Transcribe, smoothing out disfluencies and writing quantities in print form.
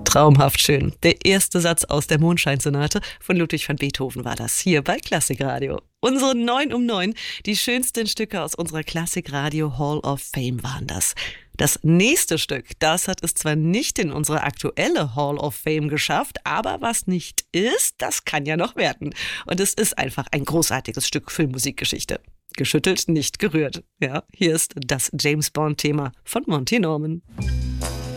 Traumhaft schön. Der erste Satz aus der Mondscheinsonate von Ludwig van Beethoven war das hier bei Klassikradio. Unsere 9 um 9, die schönsten Stücke aus unserer Klassikradio Hall of Fame waren das. Das nächste Stück, das hat es zwar nicht in unsere aktuelle Hall of Fame geschafft, aber was nicht ist, das kann ja noch werden. Und es ist einfach ein großartiges Stück Filmmusikgeschichte. Geschüttelt, nicht gerührt. Ja, hier ist das James-Bond-Thema von Monty Norman.